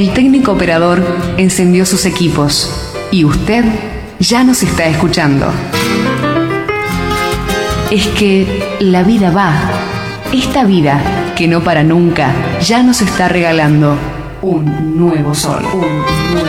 El técnico operador encendió sus equipos y usted ya nos está escuchando. Es que la vida va. Esta vida que no para nunca ya nos está regalando un nuevo sol. Un nuevo